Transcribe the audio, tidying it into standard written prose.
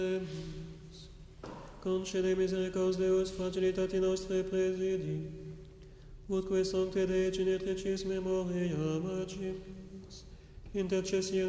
Concede misericordias Deus fragilitati nostre presidi, utque sancte Dei genetricis memoria magis, intercessione